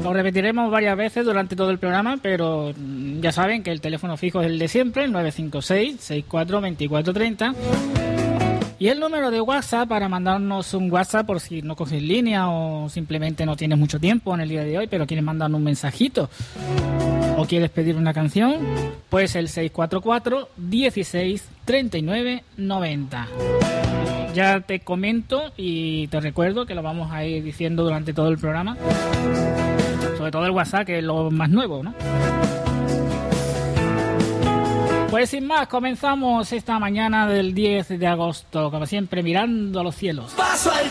Lo repetiremos varias veces durante todo el programa, pero ya saben que el teléfono fijo es el de siempre, el 956-642430. Y el número de WhatsApp para mandarnos un WhatsApp por si no coges línea o simplemente no tienes mucho tiempo en el día de hoy, pero quieres mandarnos un mensajito o quieres pedir una canción, pues el 644 16 39 90. Ya te comento y te recuerdo que lo vamos a ir diciendo durante todo el programa, sobre todo el WhatsApp, que es lo más nuevo, ¿no? Pues sin más, comenzamos esta mañana del 10 de agosto, como siempre, mirando a los cielos.